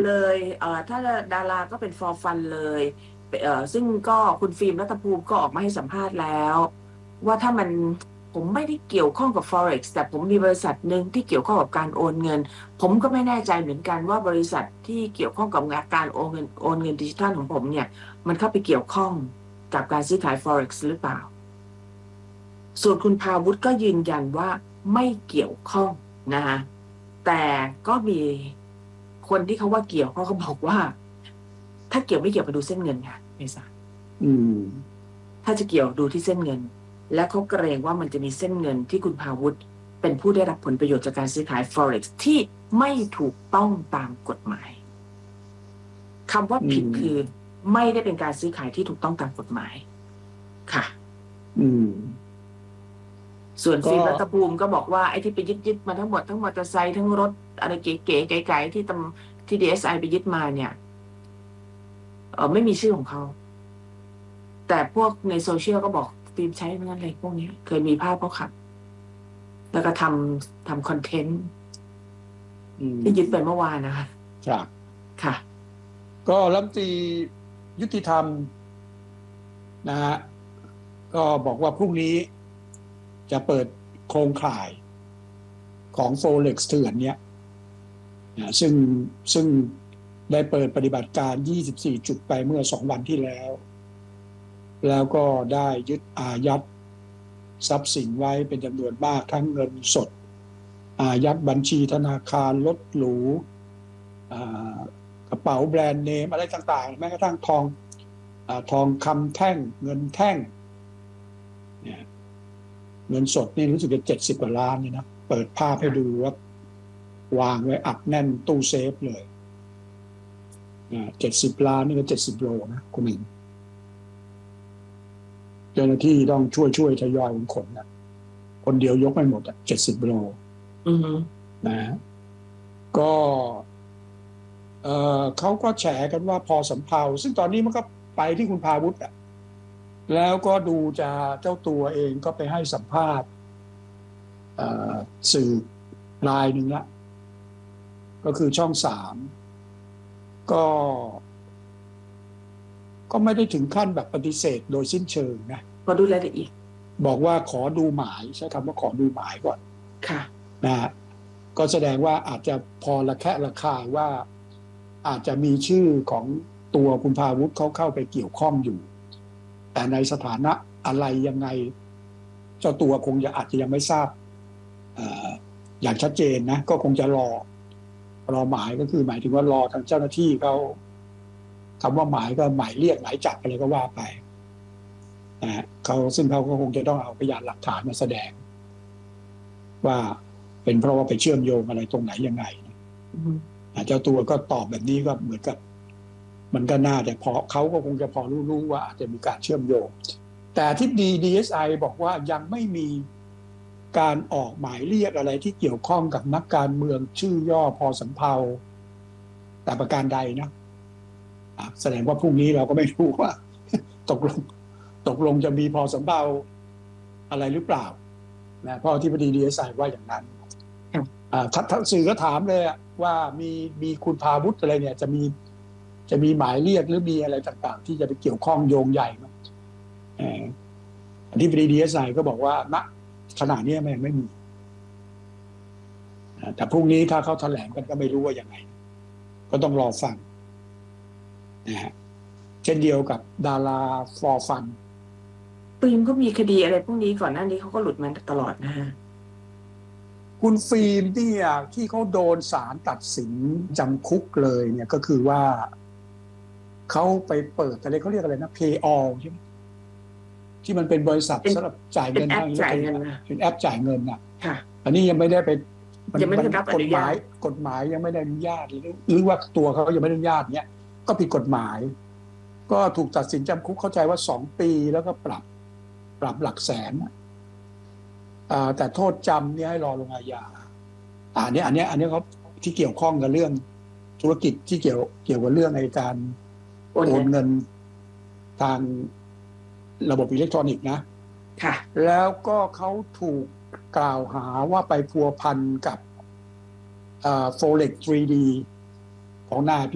เลยถ้าดาราก็เป็น for fun เลยซึ่งก็คุณฟิล์มรัตภูมิก็ออกมาให้สัมภาษณ์แล้วว่าถ้าผมไม่ได้เกี่ยวข้องกับ Forex แต่ผมมีบริษัทหนึ่งที่เกี่ยวข้องกับการโอนเงินผมก็ไม่แน่ใจเหมือนกันว่าบริษัทที่เกี่ยวข้องกับการโอนเงินดิจิทัลของผมเนี่ยมันเข้าไปเกี่ยวข้องกับการซื้อขาย Forex หรือเปล่าส่วนคุณภาวุฒิก็ยืนยันว่าไม่เกี่ยวข้องนะคะแต่ก็มีคนที่เขาว่าเกี่ยวเขาบอกว่าถ้าเกี่ยวไม่เกี่ยวไปดูเส้นเงินค่ะไม่ทราบถ้าจะเกี่ยวดูที่เส้นเงินและเขาเกรงว่ามันจะมีเส้นเงินที่คุณภาวุฒิเป็นผู้ได้รับผลประโยชน์จากการซื้อขาย Forex ที่ไม่ถูกต้องตามกฎหมายคำว่าผิดคือไม่ได้เป็นการซื้อขายที่ถูกต้องตามกฎหมายค่ะส่วนฟิล์มรัตภูมิก็บอกว่าไอ้ที่ไปยึดมาทั้งหมดทั้งมอเตอร์ไซค์ทั้งรถอะไรเก๋ๆไกลๆที่ DSI ไปยึดมาเนี่ยไม่มีชื่อของเขาแต่พวกในโซเชียลก็บอกฟิล์มใช้นั่นอะไรพวกนี้เคยมีภาพเขาขับแล้วก็ทำคอนเทนต์ที่ยึดไปเมื่อวานนะคะครับค่ะก็รัฐมนตรียุติธรรมนะฮะก็บอกว่าพรุ่งนี้จะเปิดโครงข่ายของ Forex เถื่อนเนี่ยซึ่งได้เปิดปฏิบัติการ24จุดไปเมื่อ2วันที่แล้วก็ได้ยึดอายัดทรัพย์สินไว้เป็นจำนวนมากทั้งเงินสดอายัดบัญชีธนาคารรถหรูกระเป๋าแบรนด์เนมอะไรต่างๆแม้กระทั่งทองคำแท่งเงินแท่งเนี่ยเงินสดนี่รู้สึกจะ70 กว่าล้านนี่นะเปิดภาพให้ดูว่าวางไว้อัดแน่นตู้เซฟเลย70 ล้านนี่ก็70 โลนะคุณหญิงเจ้าหน้าที่ต้องช่วยทยอยขนนะคนเดียวยกไม่หมด70 โลนะก็เขาก็แฉกันว่าพอสำเภาซึ่งตอนนี้มันก็ไปที่คุณภาวุฒิแล้วก็ดูจะเจ้าตัวเองก็ไปให้สัมภาษณ์สื่อรายหนึ่งละก็คือช่อง3ก็ไม่ได้ถึงขั้นแบบปฏิเสธโดยสิ้นเชิงนะขอดูรายละเอียดบอกว่าขอดูหมายใช้คำว่าขอดูหมายก่อนค่ะนะก็แสดงว่าอาจจะพอระแคะระคายว่าอาจจะมีชื่อของตัวคุณภาวุฒิเขาเข้าไปเกี่ยวข้องอยู่แต่ในสถานะอะไรยังไงเจ้าตัวคงอาจจะยังไม่ทราบอย่างชัดเจนนะก็คงจะรอหมายก็คือหมายถึงว่ารอทางเจ้าหน้าที่เขาคำว่าหมายก็หมายเรียกหมายจับอะไรก็ว่าไปนะซึ่งเขาก็คงจะต้องเอาพยานหลักฐานมาแสดงว่าเป็นเพราะว่าไปเชื่อมโยงอะไรตรงไหนยังไงเจ้าตัวก็ตอบแบบนี้ก็เหมือนกับมันก็น่าแต่พอเขาก็คงจะพอรู้ว่าอาจจะมีการเชื่อมโยงแต่ที่DSI บอกว่ายังไม่มีการออกหมายเรียกอะไรที่เกี่ยวข้องกับนักการเมืองชื่อย่อพอสำเภาแต่ประการใดนะแสดงว่าพรุ่งนี้เราก็ไม่รู้ว่าตกลงจะมีพอสำเภาอะไรหรือเปล่านะเพราะที่DSI ว่าอย่างนั้นสื่อก็ถามเลยว่ามีคุณภาวุฒิอะไรเนี่ยจะมีหมายเรียกหรือมีอะไรต่างๆที่จะไปเกี่ยวข้องโยงใหญ่ไหมที่DSI ก็บอกว่าณขณะนี้มันยังไม่มีแต่พรุ่งนี้ถ้าเขาแถลงกันก็ไม่รู้ว่ายังไงก็ต้องรอฟังนะฮะเช่นเดียวกับดาราฟอร์ฟันฟิล์มก็มีคดีอะไรพวกนี้ก่อนหน้านี้เขาก็หลุดมาตลอดนะฮะคุณฟิล์มที่เขาโดนศาลตัดสินจำคุกเลยเนี่ยก็คือว่าเขาไปเปิดอะไรเขาเรียกอะไรนะ Pay All ใช่ไหมที่มันเป็นบริษัทสำหรับจ่ายเงินทางอิเล็กทรอนิกส์เป็นแอปจ่ายเงินน่ะอันนี้ยังไม่ได้ไปยังไม่ได้รับกฎหมายยังไม่ได้อนุญาตหรือว่าตัวเขายังไม่ได้อนุญาตเนี่ยก็ผิดกฎหมายก็ถูกตัดสินจำคุกเข้าใจว่า2 ปีแล้วก็ปรับหลักแสนแต่โทษจำเนี่ยให้รอลงอาญาอันนี้เขาที่เกี่ยวข้องกับเรื่องธุรกิจที่เกี่ยวกับเรื่องในการโอนเงินทางระบบอิเล็กทรอนิกส์นะค่ะแล้วก็เขาถูกกล่าวหาว่าไปพัวพันกับForex 3D ของนาย